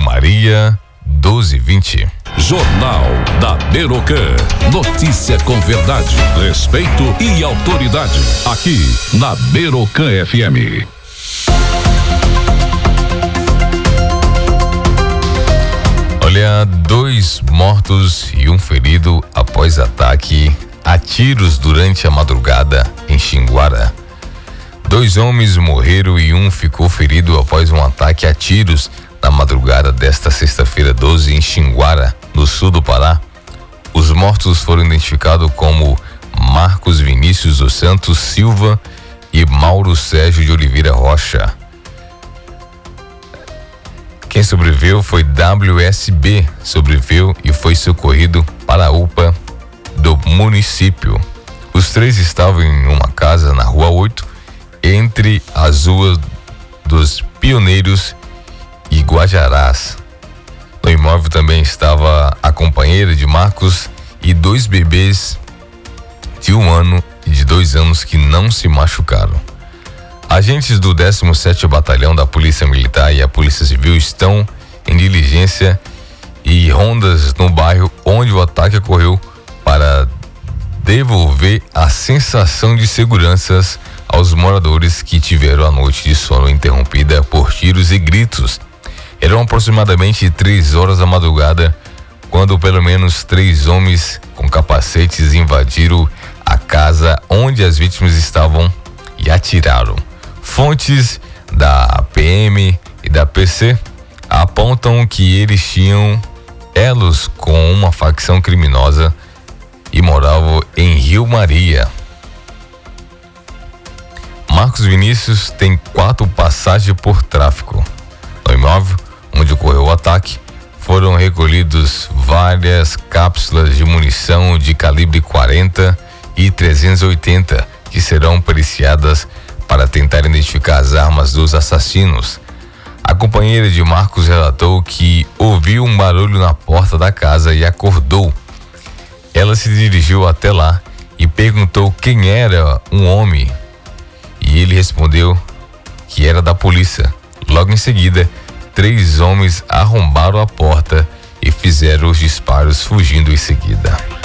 Maria, 12h20. Jornal da Merocan. Notícia com verdade, respeito e autoridade. Aqui na Merocan FM. Olha, 2 mortos e 1 ferido após ataque a tiros durante a madrugada em Xinguara. 2 homens morreram e 1 ficou ferido após um ataque a tiros na madrugada desta sexta-feira 12 em Xinguara, no sul do Pará. Os mortos foram identificados como Marcos Vinícius dos Santos Silva e Mauro Sérgio de Oliveira Rocha. Quem sobreviveu foi WSB, sobreviveu e foi socorrido para a UPA do município. Os 3 estavam em uma casa na Rua 8, entre as ruas dos Pioneiros e Guajarás. No imóvel também estava a companheira de Marcos e 2 bebês de 1 ano e de 2 anos que não se machucaram. Agentes do 17º Batalhão da Polícia Militar e a Polícia Civil estão em diligência e rondas no bairro onde o ataque ocorreu para devolver a sensação de segurança aos moradores que tiveram a noite de sono interrompida por tiros e gritos. Eram aproximadamente 3 horas da madrugada quando pelo menos 3 homens com capacetes invadiram a casa onde as vítimas estavam e atiraram. Fontes da PM e da PC apontam que eles tinham elos com uma facção criminosa e moravam em Rio Maria. Marcos Vinícius tem 4 passagens por tráfico. No imóvel onde ocorreu o ataque, foram recolhidos várias cápsulas de munição de calibre 40 e 380 que serão periciadas para tentar identificar as armas dos assassinos. A companheira de Marcos relatou que ouviu um barulho na porta da casa e acordou. Ela se dirigiu até lá e perguntou quem era um homem e ele respondeu que era da polícia. Logo em seguida, 3 homens arrombaram a porta e fizeram os disparos fugindo em seguida.